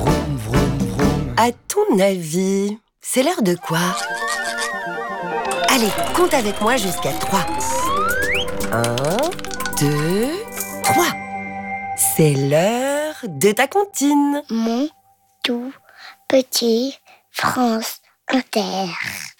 vroom, vroom, vroom. À ton avis, c'est l'heure de quoi? Allez, compte avec moi jusqu'à 3. 1, 2, 3. C'est l'heure de ta comptine. Mon tout petit France Inter.